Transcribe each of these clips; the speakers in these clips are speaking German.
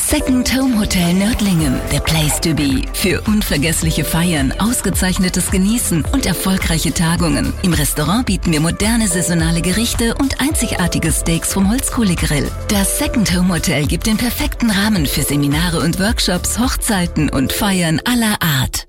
Second Home Hotel Nördlingen, the place to be. Für unvergessliche Feiern, ausgezeichnetes Genießen und erfolgreiche Tagungen. Im Restaurant bieten wir moderne saisonale Gerichte und einzigartige Steaks vom Holzkohlegrill. Das Second Home Hotel gibt den perfekten Rahmen für Seminare und Workshops, Hochzeiten und Feiern aller Art.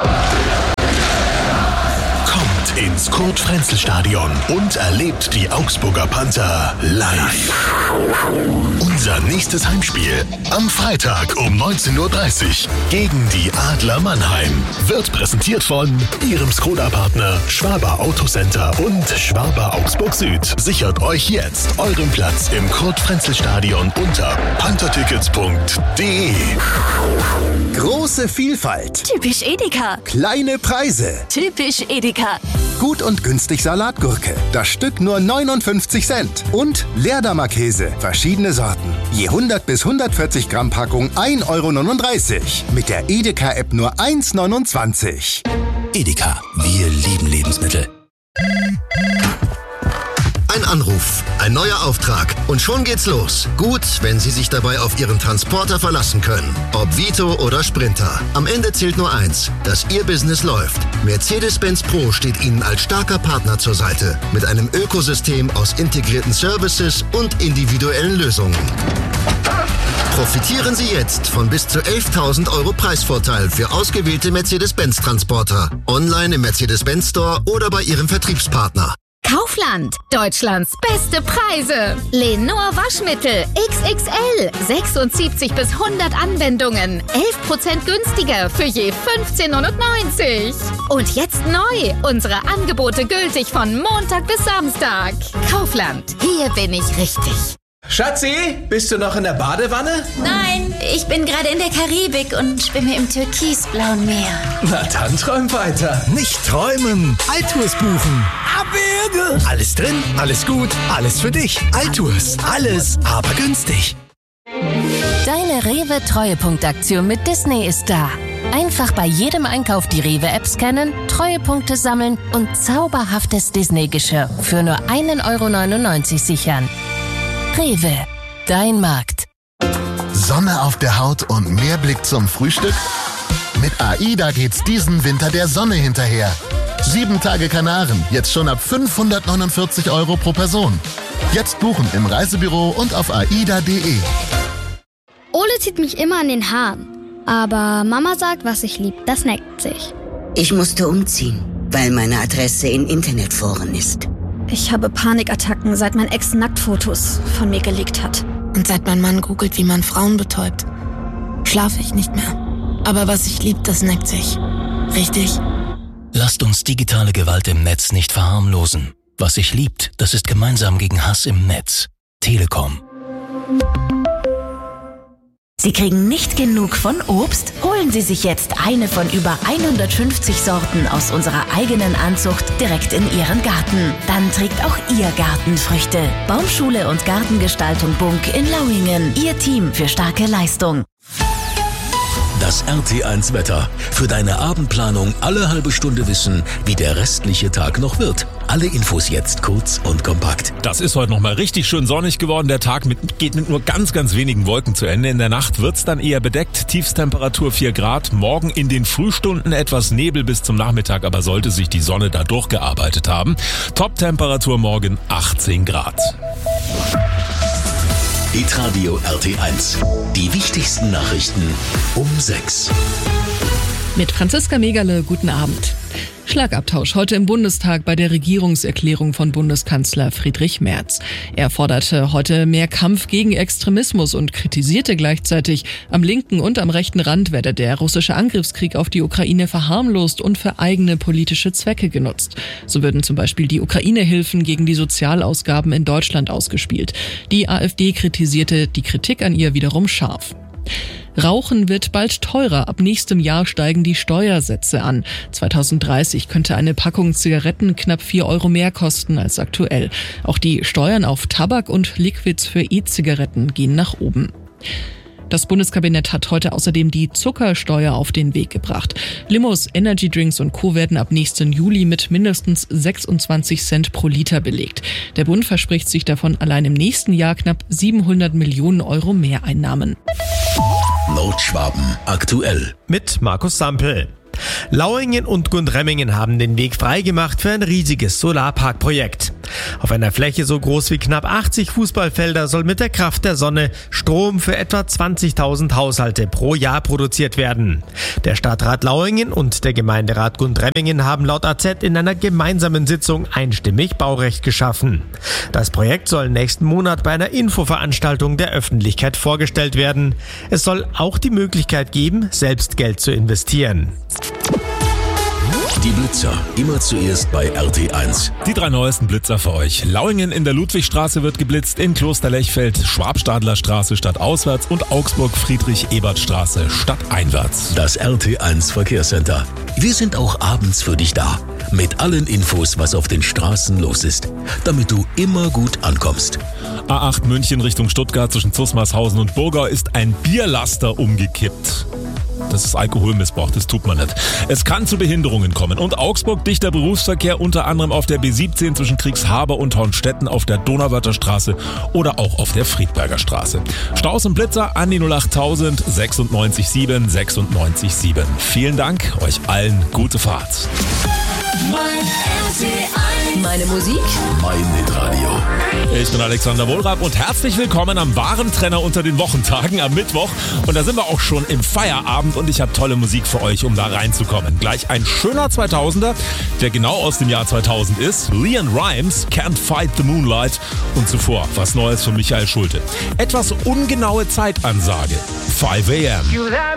Kommt ins Kurt-Frenzel-Stadion und erlebt die Augsburger Panther live. Unser nächstes Heimspiel am Freitag um 19:30 Uhr gegen die Adler Mannheim wird präsentiert von Ihrem Skoda-Partner Schwaber Autocenter und Schwaber Augsburg Süd. Sichert euch jetzt euren Platz im Kurt-Frenzel-Stadion unter panthertickets.de. Große Vielfalt. Typisch Edeka. Kleine Preise. Typisch Edeka. Gut und günstig Salatgurke. Das Stück nur 59 Cent. Und Leerdammer Käse. Verschiedene Sorten. Je 100 bis 140 Gramm Packung 1,39 € Mit der Edeka-App nur 1,29 €. Edeka, wir lieben Lebensmittel. Ein Anruf, ein neuer Auftrag und schon geht's los. Gut, wenn Sie sich dabei auf Ihren Transporter verlassen können. Ob Vito oder Sprinter. Am Ende zählt nur eins, dass Ihr Business läuft. Mercedes-Benz Pro steht Ihnen als starker Partner zur Seite. Mit einem Ökosystem aus integrierten Services und individuellen Lösungen. Profitieren Sie jetzt von bis zu 11.000 € Preisvorteil für ausgewählte Mercedes-Benz-Transporter. Online im Mercedes-Benz Store oder bei Ihrem Vertriebspartner. Kaufland, Deutschlands beste Preise. Lenor Waschmittel XXL, 76 bis 100 Anwendungen, 11% günstiger für je 15,99 €. Und jetzt neu, unsere Angebote gültig von Montag bis Samstag. Kaufland, hier bin ich richtig. Schatzi, bist du noch in der Badewanne? Nein, ich bin gerade in der Karibik und schwimme im türkisblauen Meer. Na dann träum weiter. Nicht träumen, Altours buchen. Abwürge! Alles drin, alles gut, alles für dich. Altours, alles, aber günstig. Deine Rewe-Treuepunktaktion mit Disney ist da. Einfach bei jedem Einkauf die Rewe-App scannen, Treuepunkte sammeln und zauberhaftes Disney-Geschirr für nur 1,99 € sichern. Rewe, dein Markt. Sonne auf der Haut und mehr Blick zum Frühstück? Mit AIDA geht's diesen Winter der Sonne hinterher. 7 Tage Kanaren, jetzt schon ab 549 € pro Person. Jetzt buchen im Reisebüro und auf aida.de. Ole zieht mich immer an den Haaren. Aber Mama sagt, was ich lieb, das neckt sich. Ich musste umziehen, weil meine Adresse in Internetforen ist. Ich habe Panikattacken, seit mein Ex Nacktfotos von mir geleakt hat. Und seit mein Mann googelt, wie man Frauen betäubt, schlafe ich nicht mehr. Aber was ich lieb, das neckt sich. Richtig? Lasst uns digitale Gewalt im Netz nicht verharmlosen. Was sich liebt, das ist gemeinsam gegen Hass im Netz. Telekom. Sie kriegen nicht genug von Obst? Holen Sie sich jetzt eine von über 150 Sorten aus unserer eigenen Anzucht direkt in Ihren Garten. Dann trägt auch Ihr Garten Früchte. Baumschule und Gartengestaltung Bunk in Lauingen. Ihr Team für starke Leistung. Das RT1 Wetter. Für deine Abendplanung alle halbe Stunde wissen, wie der restliche Tag noch wird. Alle Infos jetzt kurz und kompakt. Das ist heute nochmal richtig schön sonnig geworden. Der Tag geht mit nur ganz, ganz wenigen Wolken zu Ende. In der Nacht wird's dann eher bedeckt. Tiefstemperatur 4 Grad. Morgen in den Frühstunden etwas Nebel bis zum Nachmittag, aber sollte sich die Sonne da durchgearbeitet haben. Top-Temperatur morgen 18 Grad. Hitradio RT1. Die wichtigsten Nachrichten um 6. Mit Franziska Megerle, guten Abend. Schlagabtausch heute im Bundestag bei der Regierungserklärung von Bundeskanzler Friedrich Merz. Er forderte heute mehr Kampf gegen Extremismus und kritisierte gleichzeitig, am linken und am rechten Rand werde der russische Angriffskrieg auf die Ukraine verharmlost und für eigene politische Zwecke genutzt. So würden zum Beispiel die Ukraine-Hilfen gegen die Sozialausgaben in Deutschland ausgespielt. Die AfD kritisierte die Kritik an ihr wiederum scharf. Rauchen wird bald teurer. Ab nächstem Jahr steigen die Steuersätze an. 2030 könnte eine Packung Zigaretten knapp 4 € mehr kosten als aktuell. Auch die Steuern auf Tabak und Liquids für E-Zigaretten gehen nach oben. Das Bundeskabinett hat heute außerdem die Zuckersteuer auf den Weg gebracht. Limos, Energydrinks und Co. werden ab nächsten Juli mit mindestens 26 Cent pro Liter belegt. Der Bund verspricht sich davon allein im nächsten Jahr knapp 700 Millionen € Mehreinnahmen. Nordschwaben aktuell. Mit Markus Sampel. Lauingen und Gundremmingen haben den Weg freigemacht für ein riesiges Solarparkprojekt. Auf einer Fläche so groß wie knapp 80 Fußballfelder soll mit der Kraft der Sonne Strom für etwa 20.000 Haushalte pro Jahr produziert werden. Der Stadtrat Lauingen und der Gemeinderat Gundremmingen haben laut AZ in einer gemeinsamen Sitzung einstimmig Baurecht geschaffen. Das Projekt soll nächsten Monat bei einer Infoveranstaltung der Öffentlichkeit vorgestellt werden. Es soll auch die Möglichkeit geben, selbst Geld zu investieren. Die Blitzer, immer zuerst bei RT1. Die 3 neuesten Blitzer für euch. Lauingen in der Ludwigstraße wird geblitzt, in Klosterlechfeld Schwabstadlerstraße stadtauswärts und Augsburg Friedrich-Ebert-Straße stadteinwärts. Das RT1 Verkehrscenter. Wir sind auch abends für dich da. Mit allen Infos, was auf den Straßen los ist. Damit du immer gut ankommst. A8 München Richtung Stuttgart zwischen Zusmarshausen und Burgau ist ein Bierlaster umgekippt. Das ist Alkoholmissbrauch, das tut man nicht. Es kann zu Behinderungen kommen. Und Augsburg dichter Berufsverkehr unter anderem auf der B17 zwischen Kriegshaber und Hornstetten, auf der Donauwörther Straße oder auch auf der Friedberger Straße. Staus und Blitzer an die 08000 96 7 96 7. Vielen Dank, euch allen gute Fahrt. Meine Musik, mein Hitradio. Ich bin Alexander Wohlrab und herzlich willkommen am Warentrenner unter den Wochentagen am Mittwoch. Und da sind wir auch schon im Feierabend und ich habe tolle Musik für euch, um da reinzukommen. Gleich ein schöner 2000er, der genau aus dem Jahr 2000 ist. Leon Rimes, Can't Fight the Moonlight. Und zuvor was Neues von Michael Schulte. Etwas ungenaue Zeitansage. 5 a.m.